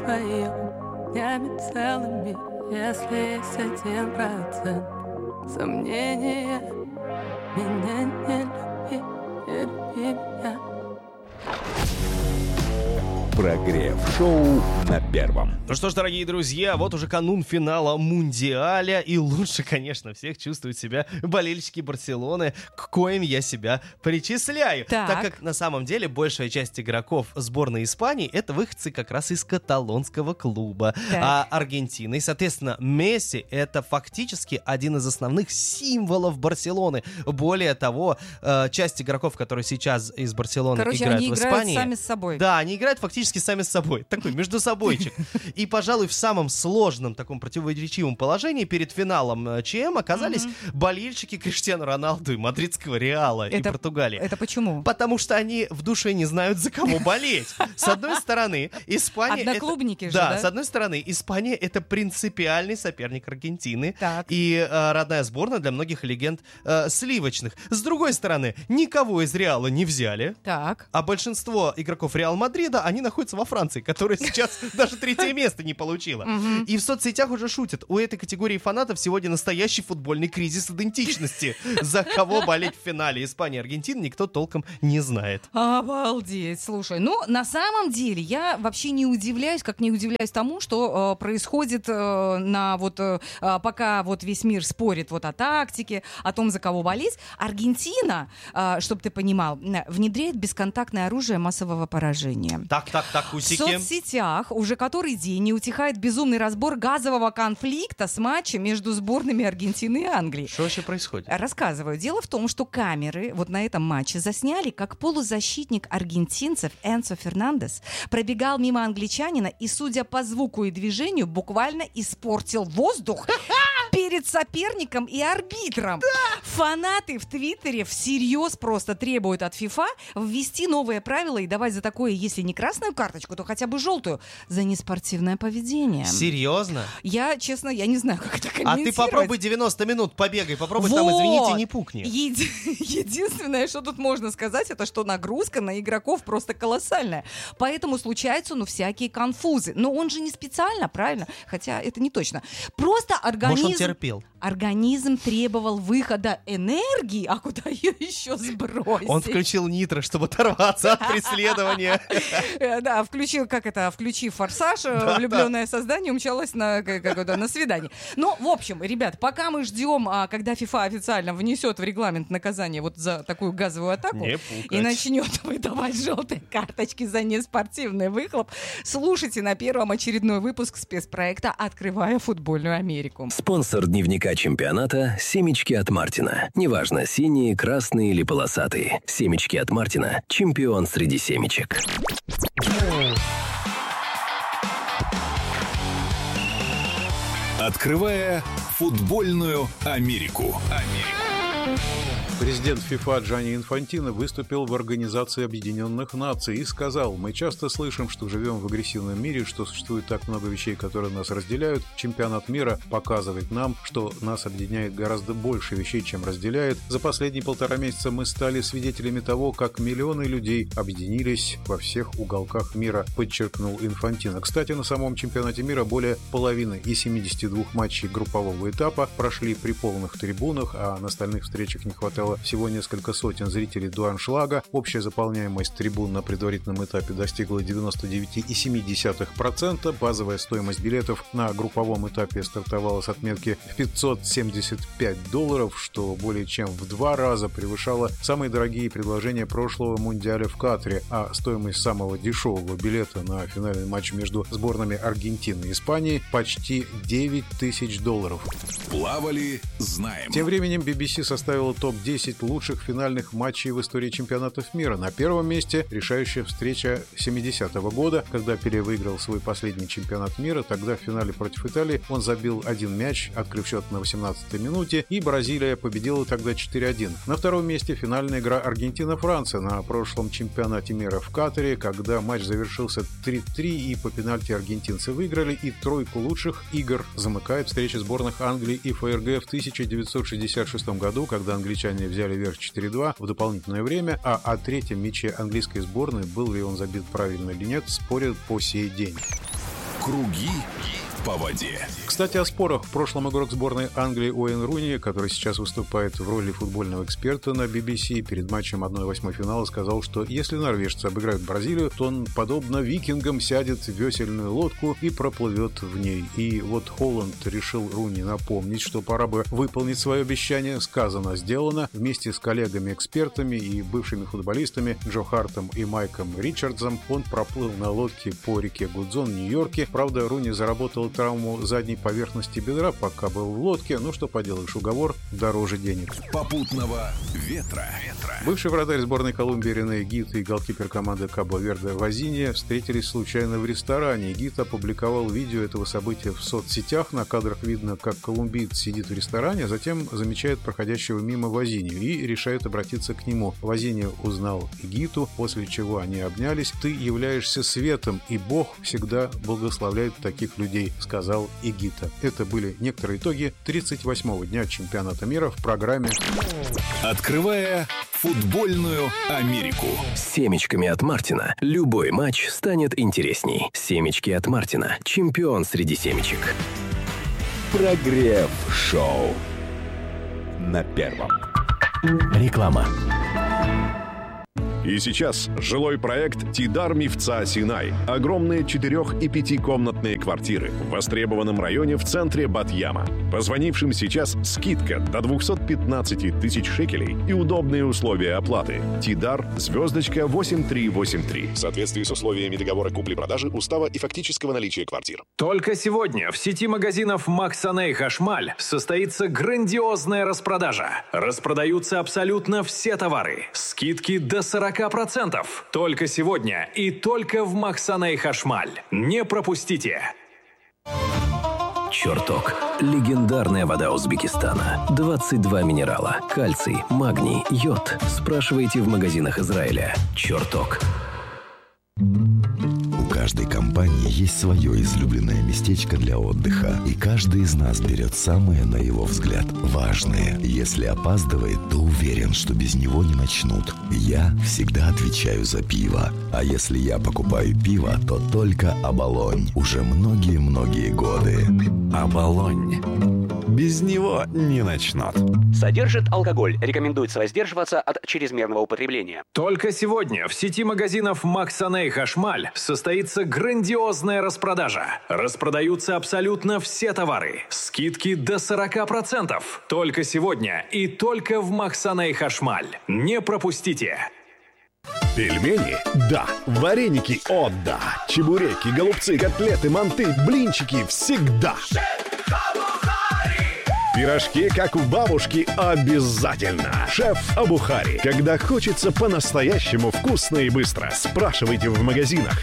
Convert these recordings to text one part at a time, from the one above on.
вдвоем, днями целыми, если есть 1% сомнения. Меня не люби, не люби меня. Прогрев-шоу на Первом. Ну что ж, дорогие друзья, вот уже канун финала Мундиаля, и лучше, конечно, всех чувствуют себя болельщики Барселоны, к коим я себя причисляю. Так как на самом деле большая часть игроков сборной Испании — это выходцы как раз из каталонского клуба, а Аргентины. И, соответственно, Месси — это фактически один из основных символов Барселоны. Более того, часть игроков, которые сейчас из Барселоны играют в Испании... они играют сами с собой. Да, они играют фактически сами с собой. Такой между собойчик. И, пожалуй, в самом сложном таком противоречивом положении перед финалом ЧМ оказались болельщики Криштиану Роналду и мадридского Реала и Португалии. Это почему? Потому что они в душе не знают, за кого болеть. С одной стороны, Испания... Одноклубники же, да? С одной стороны, Испания — это принципиальный соперник Аргентины. Так. И родная сборная для многих легенд сливочных. С другой стороны, никого из Реала не взяли. Так. А большинство игроков Реал Мадрида, они находятся во Франции, которая сейчас даже третье место не получила. И в соцсетях уже шутят: у этой категории фанатов сегодня настоящий футбольный кризис идентичности. За кого болеть в финале Испании и Аргентины, никто толком не знает. Обалдеть, слушай. Ну, на самом деле, я вообще не удивляюсь, как не удивляюсь тому, что происходит пока вот весь мир спорит вот о тактике, о том, за кого болеть. Аргентина, чтобы ты понимал, внедряет бесконтактное оружие массового поражения. Так, усики. В соцсетях уже который день не утихает безумный разбор газового конфликта с матча между сборными Аргентины и Англии. Что вообще происходит? Рассказываю. Дело в том, что камеры вот на этом матче засняли, как полузащитник аргентинцев Энцо Фернандес пробегал мимо англичанина и, судя по звуку и движению, буквально испортил воздух перед соперником и арбитром. Фанаты в Твиттере всерьез просто требуют от ФИФА ввести новые правила и давать за такое, если не красную карточку, то хотя бы желтую, за неспортивное поведение. Серьезно? Я, честно, я не знаю, как это комментировать. А ты попробуй 90 минут побегай, попробуй там, извините, не пукни. Единственное, что тут можно сказать, это что нагрузка на игроков просто колоссальная. Поэтому случаются, всякие конфузы. Но он же не специально, правильно? Хотя это не точно. Просто Может, он терпел. Организм требовал выхода энергии, а куда ее еще сбросить? Он включил нитро, чтобы оторваться от преследования. Да, включив «Форсаж», влюбленное создание умчалось на свидание. Ну, в общем, ребят, пока мы ждем, когда FIFA официально внесет в регламент наказание вот за такую газовую атаку и начнет выдавать желтые карточки за неспортивный выхлоп, слушайте на Первом очередной выпуск спецпроекта «Открывая футбольную Америку». Спонсор дневника чемпионата — семечки от Мартина. Неважно, синие, красные или полосатые. Семечки от Мартина — чемпион среди семечек. Открывая футбольную Америку. Президент ФИФА Джанни Инфантино выступил в Организации Объединенных Наций и сказал: «Мы часто слышим, что живем в агрессивном мире, что существует так много вещей, которые нас разделяют. Чемпионат мира показывает нам, что нас объединяет гораздо больше вещей, чем разделяет. За последние 1,5 месяца мы стали свидетелями того, как миллионы людей объединились во всех уголках мира», подчеркнул Инфантино. Кстати, на самом чемпионате мира более половины из 72 матчей группового этапа прошли при полных трибунах, а на остальных встречах не хватало всего несколько сотен зрителей до аншлага. Общая заполняемость трибун на предварительном этапе достигла 99,7%. Базовая стоимость билетов на групповом этапе стартовала с отметки в $575, что более чем в 2 раза превышало самые дорогие предложения прошлого Мундиаля в Катаре, а стоимость самого дешевого билета на финальный матч между сборными Аргентины и Испании почти $9000. Плавали, знаем. Тем временем BBC составила топ-10 лучших финальных матчей в истории чемпионатов мира. На первом месте решающая встреча 70-го года, когда Пеле выиграл свой последний чемпионат мира. Тогда в финале против Италии он забил 1 мяч, открыв счет на 18-й минуте, и Бразилия победила тогда 4-1. На втором месте финальная игра Аргентина-Франция на прошлом чемпионате мира в Катаре, когда матч завершился 3-3 и по пенальти аргентинцы выиграли, и тройку лучших игр замыкает встреча сборных Англии и ФРГ в 1966 году, когда англичане взяли верх 4-2 в дополнительное время, а о третьем мяче английской сборной, был ли он забит правильно или нет, спорят по сей день. Круги по воде. Кстати, о спорах. В прошлом игрок сборной Англии Уэйн Руни, который сейчас выступает в роли футбольного эксперта на BBC, перед матчем 1/8 финала сказал, что если норвежцы обыграют Бразилию, то он, подобно викингам, сядет в весельную лодку и проплывет в ней. И вот Холланд решил Руни напомнить, что пора бы выполнить свое обещание. Сказано, сделано. Вместе с коллегами-экспертами и бывшими футболистами Джо Хартом и Майком Ричардсом он проплыл на лодке по реке Гудзон в Нью-Йорке. Правда, Руни заработал травму задней поверхности бедра, пока был в лодке. Ну, что поделаешь, уговор дороже денег. Попутного ветра. Бывший вратарь сборной Колумбии Рене Игит и голкипер команды Кабо-Верде Возинья встретились случайно в ресторане. Игит опубликовал видео этого события в соцсетях. На кадрах видно, как колумбиец сидит в ресторане, а затем замечает проходящего мимо Возинью и решает обратиться к нему. Возинья узнал Игиту, после чего они обнялись. «Ты являешься светом, и Бог всегда благословляет таких людей», — сказал Игита. Это были некоторые итоги 38-го дня чемпионата мира в программе «Открывая футбольную Америку». С семечками от Мартина любой матч станет интересней. Семечки от Мартина. Чемпион среди семечек. Прогрев шоу на Первом. Реклама. И сейчас жилой проект «Тидар Мифца Синай». Огромные 4- и 5-комнатные квартиры в востребованном районе в центре Бат-Яма. Позвонившим сейчас скидка до 215 тысяч шекелей и удобные условия оплаты. Тидар, звездочка 8383. В соответствии с условиями договора купли-продажи, устава и фактического наличия квартир. Только сегодня в сети магазинов Максаней Хашмаль состоится грандиозная распродажа. Распродаются абсолютно все товары. Скидки до 40%. Только сегодня и только в Максаней Хашмаль. Не пропустите! Черток. Легендарная вода Узбекистана. 22 минерала. Кальций, магний, йод. Спрашивайте в магазинах Израиля. Черток. У каждой компании есть свое излюбленное местечко для отдыха, и каждый из нас берет самое, на его взгляд, важное. Если опаздывает, то уверен, что без него не начнут. Я всегда отвечаю за пиво. А если я покупаю пиво, то только Оболонь. Уже многие-многие годы. Оболонь. Без него не начнут. Содержит алкоголь. Рекомендуется воздерживаться от чрезмерного употребления. Только сегодня в сети магазинов Максаней Хашмаль состоится грандиозная распродажа. Распродаются абсолютно все товары. Скидки до 40%. Только сегодня и только в Максаней Хашмаль. Не пропустите! Пельмени? Да. Вареники? О, да. Чебуреки, голубцы, котлеты, манты, блинчики всегда. Пирожки, как у бабушки, обязательно. Шеф Абухари. Когда хочется по-настоящему вкусно и быстро, спрашивайте в магазинах.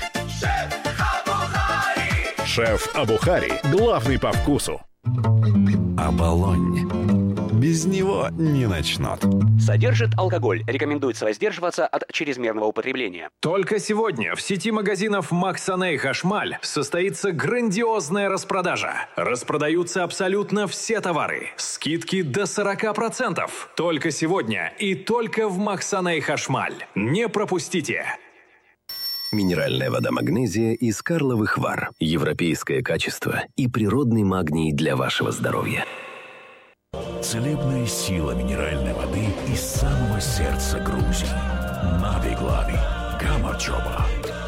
Шеф Абухари. Главный по вкусу. Оболонь. Без него не начнут. Содержит алкоголь. Рекомендуется воздерживаться от чрезмерного употребления. Только сегодня в сети магазинов Максаней Хашмаль состоится грандиозная распродажа. Распродаются абсолютно все товары. Скидки до 40%. Только сегодня и только в Максаней Хашмаль. Не пропустите! Минеральная вода магнезия из Карловых Вар. Европейское качество и природный магний для вашего здоровья. Целебная сила минеральной воды из самого сердца Грузии. Нави-Глави. Гамарчоба.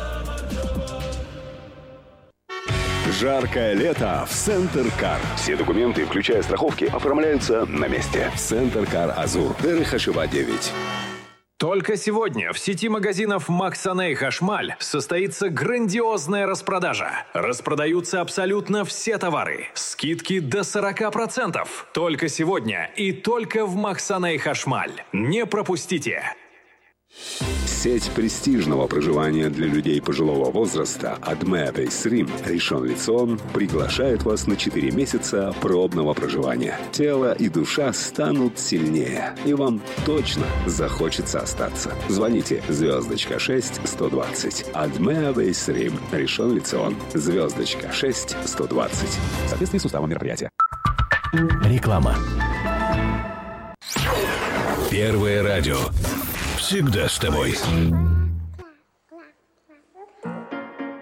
Жаркое лето в Центр Кар. Все документы, включая страховки, оформляются на месте. Центр Кар Азур. Дерехашева 9. Только сегодня в сети магазинов Максаней Хашмаль состоится грандиозная распродажа. Распродаются абсолютно все товары. Скидки до 40%. Только сегодня и только в Максаней Хашмаль. Не пропустите! Сеть престижного проживания для людей пожилого возраста Адме Бейсрим Ришон Лецион приглашает вас на 4 месяца пробного проживания. Тело и душа станут сильнее, и вам точно захочется остаться. Звоните звездочка 6 120. Адме Бейсрим Ришон Лецион. Звездочка 6 120. В соответствии с уставом мероприятия. Реклама. Первое радио. Всегда с тобой.